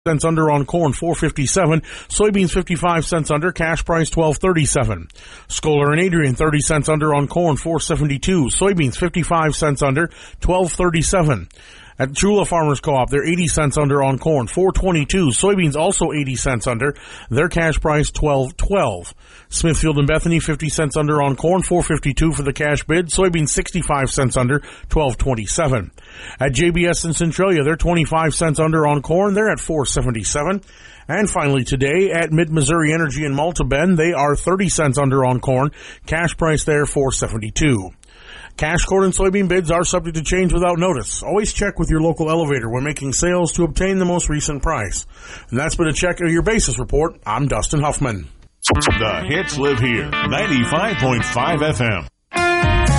cents under on corn, $4.57. Soybeans 55 cents under, cash price $12.37. Scholar and Adrian 30 cents under on corn, $4.72. Soybeans 55 cents under, $12.37. At Chula Farmers Co-op, they're 80 cents under on corn, $4.22. Soybeans also 80 cents under, their cash price $12.12. Smithfield and Bethany 50 cents under on corn, $4.52 for the cash bid. Soybeans 65 cents under, $12.27. At JBS in Centralia, they're 25 cents under on corn, they're at $4.77. And finally today at Mid-Missouri Energy in Malta Bend, they are 30 cents under on corn, cash price there $4.72. Cash corn and soybean bids are subject to change without notice. Always check with your local elevator when making sales to obtain the most recent price. And that's been a check of your basis report. I'm Dustin Huffman. The hits live here. 95.5 FM.